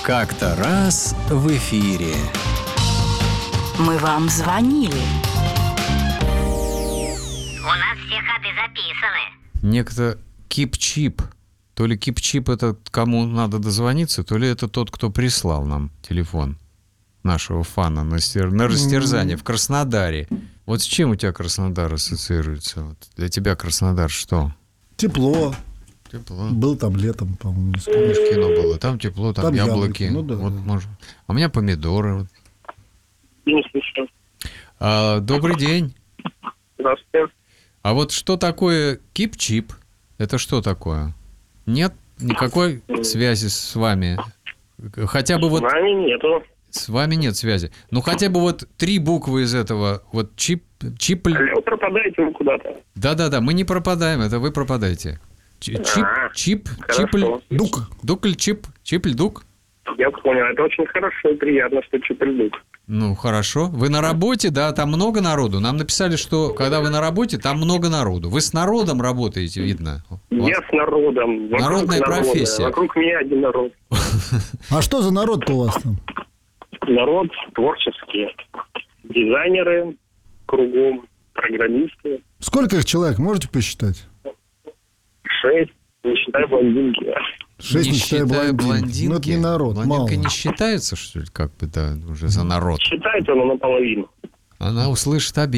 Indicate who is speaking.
Speaker 1: Как-то раз в эфире.
Speaker 2: Мы вам звонили.
Speaker 3: У нас все ходы записаны.
Speaker 1: Некто Кип-Чип. То ли Кип-Чип это кому надо дозвониться, то ли это тот, кто прислал нам телефон нашего фана на растерзание в Краснодаре. Вот с чем у тебя Краснодар ассоциируется? Вот для тебя Краснодар что?
Speaker 4: Тепло.
Speaker 1: Тепло.
Speaker 4: Был там летом, по-моему, не знаю.
Speaker 1: Помнишь, кино было? Там тепло, там яблоки.
Speaker 4: Ну, да,
Speaker 1: вот,
Speaker 4: да.
Speaker 1: может. А у меня помидоры. Вот.
Speaker 5: Не слышу.
Speaker 1: Добрый день.
Speaker 5: Здравствуйте.
Speaker 1: А вот что такое Кип-Чип? Это что такое? Нет никакой связи с вами? Хотя бы
Speaker 5: С
Speaker 1: вот...
Speaker 5: нами нету.
Speaker 1: С вами нет связи. Ну, хотя бы вот 3 буквы из этого. Вот чип...
Speaker 5: Алло, пропадаете вы куда-то.
Speaker 1: Да-да-да, мы не пропадаем, это вы пропадаете. Чип...
Speaker 5: Хорошо.
Speaker 1: Дукль чип... Чипль-дук?
Speaker 5: Я понял. Это очень хорошо и приятно, что чипельдук.
Speaker 1: Ну, хорошо. Вы на работе, да, там много народу. Нам написали, что когда вы на работе, там много народу. Вы с народом работаете, видно.
Speaker 5: Я с народом. Вокруг
Speaker 1: Народная
Speaker 5: народа.
Speaker 1: профессия.
Speaker 5: Вокруг меня один народ.
Speaker 4: А что за народ-то у вас там?
Speaker 5: Народ творческий. Дизайнеры кругом, программисты.
Speaker 4: Сколько их человек, можете посчитать?
Speaker 5: 6, не считая блондинки.
Speaker 4: 6, не считая блондинки. Ну, это не народ,
Speaker 1: Блондинка
Speaker 4: мало.
Speaker 1: не считается, что ли, как бы, да, уже за народ?
Speaker 5: Считайте, но наполовину.
Speaker 1: Она услышит обид.